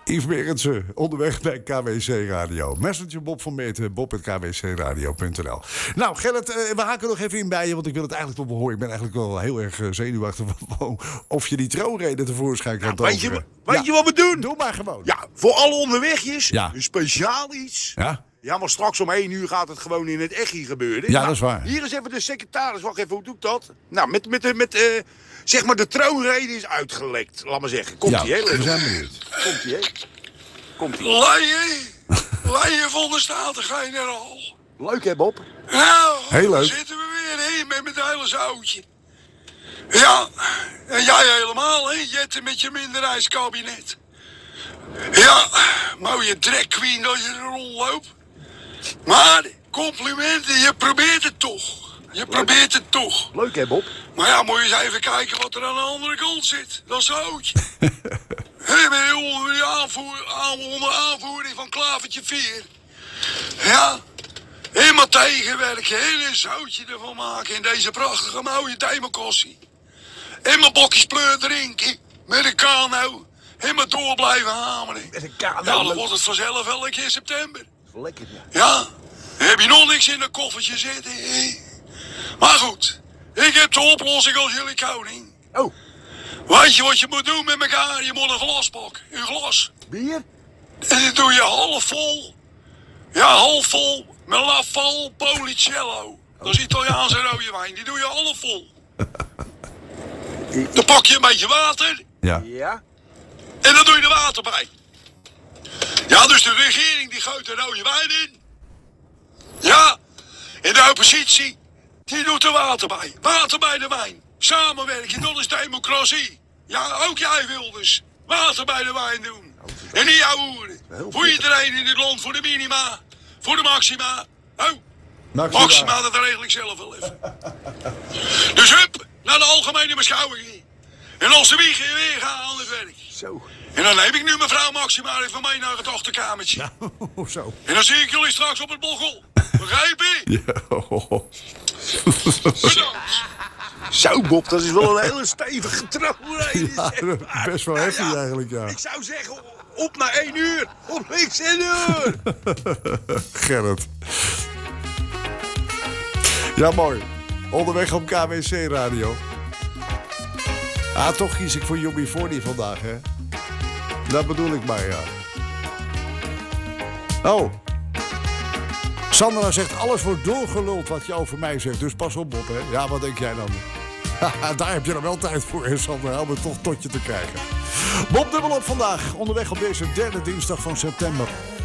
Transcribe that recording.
Yves Berendsen, onderweg bij KWC Radio. Messenger Bob van Meten, bob@kwcradio.nl. Nou, Gerrit, we haken nog even in bij je, want ik wil het eigenlijk toch wel horen. Ik ben eigenlijk wel heel erg zenuwachtig of je die troonrede tevoorschijn kan toveren. Weet je wat we doen? Doe maar gewoon. Ja, voor alle onderwegjes, Ja. speciaal iets. Ja? Ja, maar straks om 1 uur gaat het gewoon in het echi gebeuren. Ja, dat is waar. Hier is even de secretaris. Wacht even, hoe doe ik dat? Nou, zeg maar, de troonrede is uitgelekt, laat maar zeggen. Komt-ie, hè? We zijn benieuwd. Komt-ie, hè? Komt-ie. Leien van de Staten-Generaal. Leuk, hè, Bob? Nou, Heel leuk. daar zitten we weer heen met het hele zoutje. Ja, en jij helemaal, hè? Jetten met je minderheidskabinet. Ja, mooie drag queen dat je er rondloopt. Maar, complimenten, je probeert het toch. Je probeert het toch. Leuk, hè, Bob? Maar ja, moet je eens even kijken wat er aan de andere kant zit. Dat zoutje. Ik ben onder aanvoering van Klavertje 4. Ja, helemaal tegenwerken en een zoutje ervan maken in deze prachtige mooie democratie. En mijn bokjes pleur drinken met een kano. En maar door blijven hameren. Met een kano. Ja, dan wordt het vanzelf elke keer september. Lekker, ja. Ja, dan heb je nog niks in een koffertje zitten. Hè? Maar goed, ik heb de oplossing als jullie koning. Oh, Weet je wat je moet doen met elkaar? Je moet een glas pakken. Een glas. bier? En dat doe je half vol. Ja, half vol. Met Laval Policello. Dat is Italiaanse rode wijn. Die doe je half vol. Dan pak je een beetje water. Ja. Ja. En dan doe je er water bij. Ja, dus de regering die gooit de rode wijn in. Ja. En de oppositie, die doet er water bij. Water bij de wijn. Samenwerken, dat is democratie. Ja, ook jij Wilders. Water bij de wijn doen. En niet jouw hoeren. Voor iedereen in dit land, voor de minima. Voor de maxima. Oh, maxima, dat regel ik zelf wel even. Dus hup, naar de algemene beschouwing. En als de wiegen weer gaan aan het werk. Zo. En dan neem ik nu mevrouw Maxima even mee naar het achterkamertje. Zo. En dan zie ik jullie straks op het bochel. Begrijp je? Bedankt. Zo, Bob, dat is wel een hele stevige troonrede. Ja, best wel heftig eigenlijk, ja. Ik zou zeggen, op naar 1 uur. Op links 1 uur. Gerrit. Ja, mooi. Onderweg op KWC Radio. Ah, toch kies ik voor Jobby Fordy vandaag, hè? Dat bedoel ik maar, ja. Oh. Sandra zegt, alles wordt doorgeluld wat je over mij zegt. Dus pas op, Bob, hè? Ja, wat denk jij dan? Daar heb je dan wel tijd voor, hè, Sandra? Om het toch tot je te krijgen. Bob dubbel op vandaag. Onderweg op deze 3e dinsdag van september.